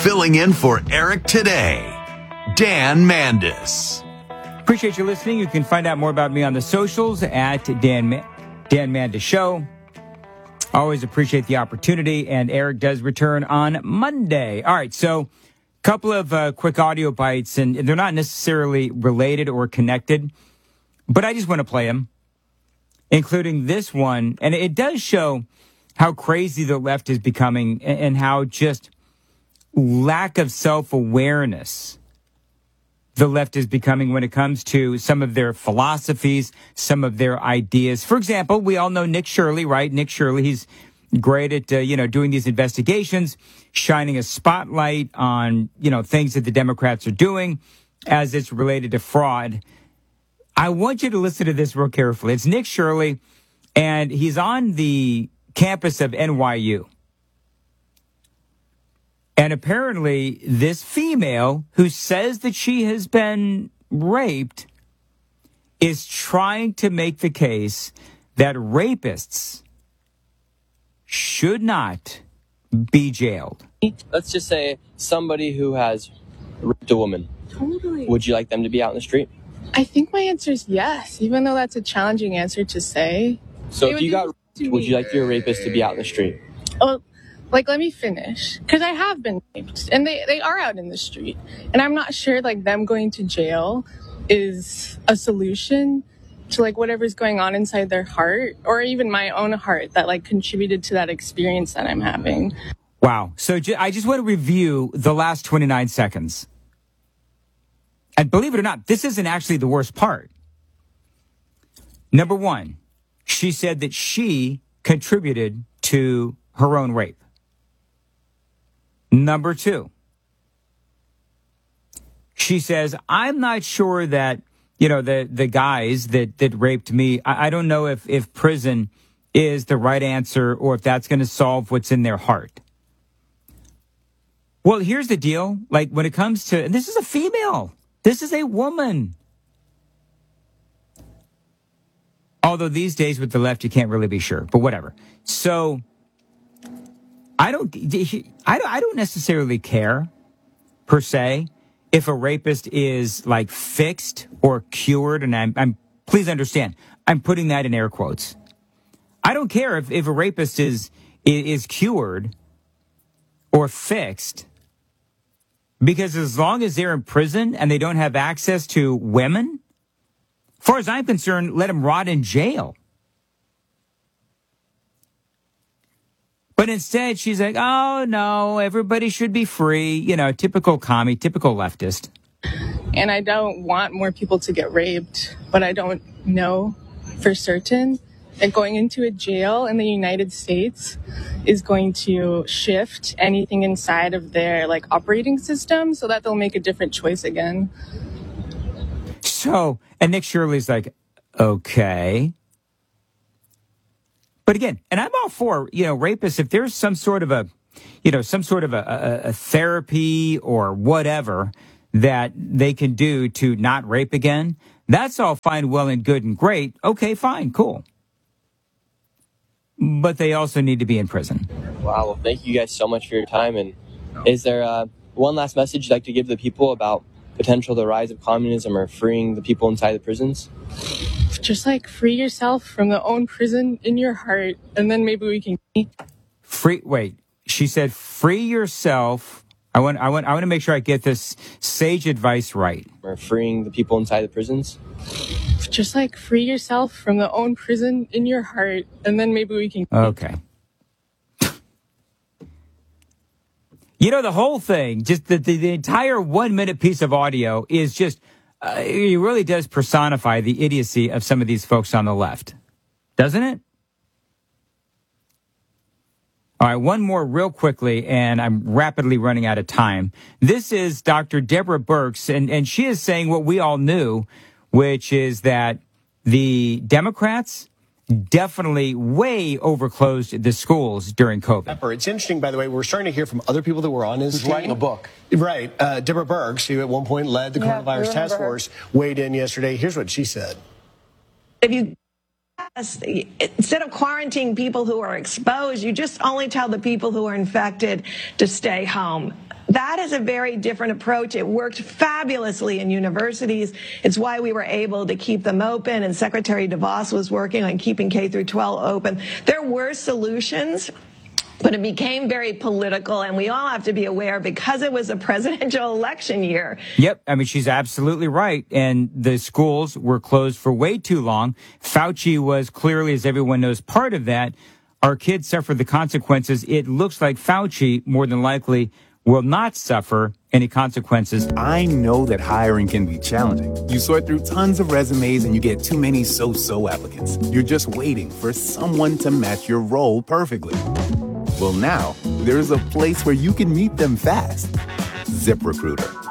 Filling in for Eric today, Dan Mandis. Appreciate you listening. You can find out more about me on the socials at Dan Mandis Show. Always appreciate the opportunity, and Eric does return on Monday. All right, so a couple of quick audio bites, and they're not necessarily related or connected, but I just want to play them, including this one. And it does show how crazy the left is becoming and how just lack of self-awareness the left is becoming when it comes to some of their philosophies, some of their ideas. For example, we all know Nick Shirley, right? Nick Shirley, he's great at, doing these investigations, shining a spotlight on, things that the Democrats are doing as it's related to fraud. I want you to listen to this real carefully. It's Nick Shirley, and he's on the campus of NYU. And apparently, this female who says that she has been raped is trying to make the case that rapists should not be jailed. Let's just say somebody who has raped a woman. Totally. Would you like them to be out in the street? I think my answer is yes, even though that's a challenging answer to say. So if you got raped, would you like your rapist to be out in the street? Oh, let me finish. Because I have been raped, and they are out in the street. And I'm not sure, them going to jail is a solution to, whatever's going on inside their heart, or even my own heart that, contributed to that experience that I'm having. Wow. So I just want to review the last 29 seconds. And believe it or not, this isn't actually the worst part. Number one, she said that she contributed to her own rape. Number two, she says, I'm not sure that, the guys that raped me, I don't know if prison is the right answer or if that's going to solve what's in their heart. Well, here's the deal. When it comes to, and this is a female, this is a woman. Although these days with the left, you can't really be sure, but whatever. So I don't necessarily care, per se, if a rapist is fixed or cured. And I'm please understand, I'm putting that in air quotes. I don't care if a rapist is cured or fixed, because as long as they're in prison and they don't have access to women, as far as I'm concerned, let them rot in jail. But instead, she's like, oh, no, everybody should be free. Typical commie, typical leftist. And I don't want more people to get raped, but I don't know for certain that going into a jail in the United States is going to shift anything inside of their operating system so that they'll make a different choice again. So, and Nick Shirley's like, okay. But again, and I'm all for, rapists, if there's some sort of a therapy or whatever that they can do to not rape again, that's all fine, well, and good and great. Okay, fine, cool. But they also need to be in prison. Wow, well, thank you guys so much for your time. And is there one last message you'd like to give the people about the rise of communism or freeing the people inside the prisons? Just free yourself from the own prison in your heart, and then maybe we can Wait, she said free yourself. I want to make sure I get this sage advice right. Or freeing the people inside the prisons? Just free yourself from the own prison in your heart, and then maybe we can. Okay. The whole thing, just the entire 1 minute piece of audio is just, it really does personify the idiocy of some of these folks on the left. Doesn't it? All right, one more real quickly, and I'm rapidly running out of time. This is Dr. Deborah Birx, and she is saying what we all knew, which is that the Democrats definitely way overclosed the schools during COVID. It's interesting, by the way, we're starting to hear from other people that were on his team. Writing a book. Right. Deborah Birx, who at one point led the coronavirus task force, weighed in yesterday. Here's what she said. If you instead of quarantining people who are exposed, you just only tell the people who are infected to stay home. That is a very different approach. It worked fabulously in universities. It's why we were able to keep them open, and Secretary DeVos was working on keeping K through 12 open. There were solutions, but it became very political, and we all have to be aware because it was a presidential election year. Yep. I mean, she's absolutely right. And the schools were closed for way too long. Fauci was clearly, as everyone knows, part of that. Our kids suffered the consequences. It looks like Fauci, more than likely, will not suffer any consequences. I know that hiring can be challenging. You sort through tons of resumes and you get too many so-so applicants. You're just waiting for someone to match your role perfectly. Well, now there's a place where you can meet them fast. ZipRecruiter.